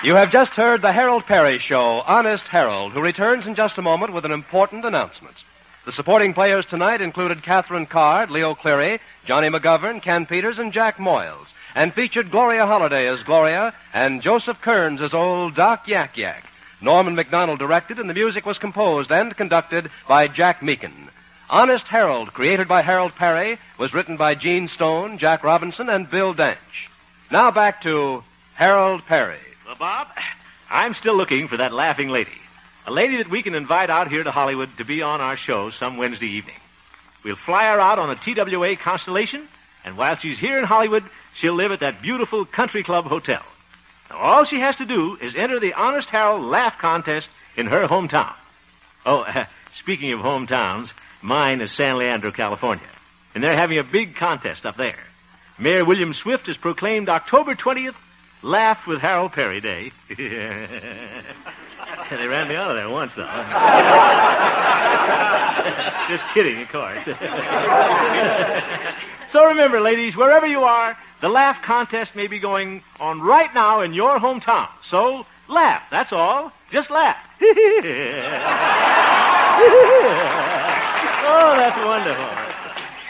You have just heard the Harold Perry Show, Honest Harold, who returns in just a moment with an important announcement. The supporting players tonight included Catherine Card, Leo Cleary, Johnny McGovern, Ken Peters, and Jack Moyles, and featured Gloria Holliday as Gloria and Joseph Kearns as old Doc Yak Yak. Norman McDonald directed, and the music was composed and conducted by Jack Meakin. Honest Harold, created by Harold Perry, was written by Gene Stone, Jack Robinson, and Bill Danch. Now back to Harold Perry. Well, Bob, I'm still looking for that laughing lady. A lady that we can invite out here to Hollywood to be on our show some Wednesday evening. We'll fly her out on a TWA Constellation, and while she's here in Hollywood, she'll live at that beautiful Country Club Hotel. Now, all she has to do is enter the Honest Harold Laugh Contest in her hometown. Oh, speaking of hometowns, mine is San Leandro, California, and they're having a big contest up there. Mayor William Swift has proclaimed October 20th Laugh with Harold Perry Day. They ran me out of there once, though. Just kidding, of course. So remember, ladies, wherever you are, the laugh contest may be going on right now in your hometown. So laugh, that's all. Just laugh. Oh, that's wonderful.